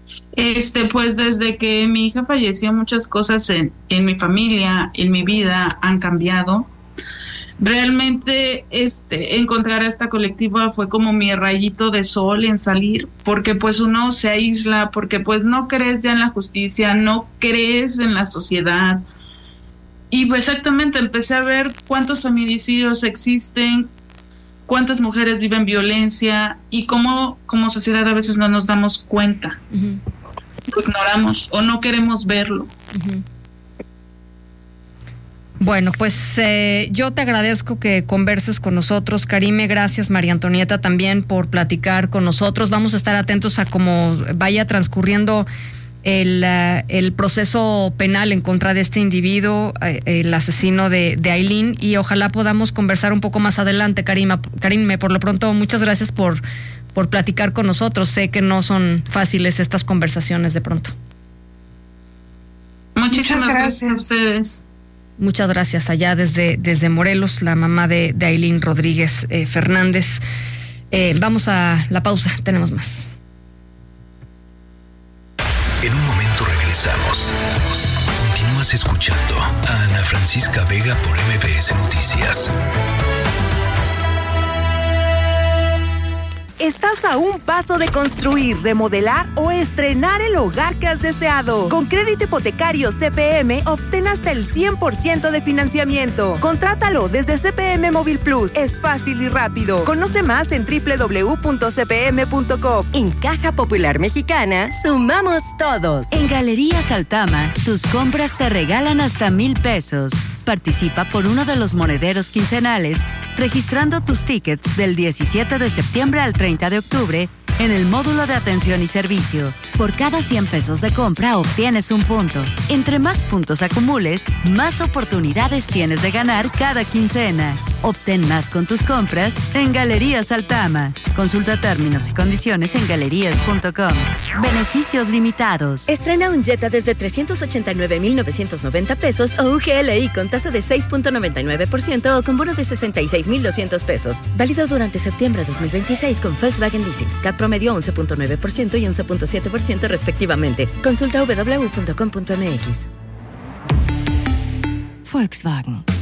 Pues desde que mi hija falleció, muchas cosas en mi familia, en mi vida han cambiado. Realmente, encontrar a esta colectiva fue como mi rayito de sol en salir, porque pues uno se aísla, porque pues no crees ya en la justicia, no crees en la sociedad. Y pues exactamente empecé a ver cuántos feminicidios existen, cuántas mujeres viven violencia y cómo como sociedad a veces no nos damos cuenta. Uh-huh. Lo ignoramos o no queremos verlo. Uh-huh. Bueno, pues yo te agradezco que converses con nosotros, Karime. Gracias, María Antonieta, también por platicar con nosotros. Vamos a estar atentos a cómo vaya transcurriendo el proceso penal en contra de este individuo, el asesino de Aylin, y ojalá podamos conversar un poco más adelante, Karime. Por lo pronto, muchas gracias por platicar con nosotros. Sé que no son fáciles estas conversaciones de pronto. Muchísimas gracias a ustedes. Muchas gracias. Allá desde Morelos, la mamá de Aylin Rodríguez Fernández. Vamos a la pausa, tenemos más. En un momento regresamos. Continúas escuchando a Ana Francisca Vega por MBS Noticias. Estás a un paso de construir, remodelar o estrenar el hogar que has deseado. Con crédito hipotecario CPM, obtén hasta el 100% de financiamiento. Contrátalo desde CPM Móvil Plus. Es fácil y rápido. Conoce más en www.cpm.com. En Caja Popular Mexicana, sumamos todos. En Galerías Altama, tus compras te regalan hasta 1,000 pesos. Participa por uno de los monederos quincenales, registrando tus tickets del 17 de septiembre al 30 de octubre en el módulo de atención y servicio. Por cada 100 pesos de compra obtienes un punto. Entre más puntos acumules, más oportunidades tienes de ganar cada quincena. Obtén más con tus compras en Galerías Altama. Consulta términos y condiciones en galerías.com. Beneficios limitados. Estrena un Jetta desde 389,990 pesos o un GLI con tasa de 6.99% o con bono de 66,200 pesos. Válido durante septiembre de 2026 con Volkswagen Leasing. CAT promedio 11.9% y 11.7% respectivamente. Consulta www.com.mx. Volkswagen.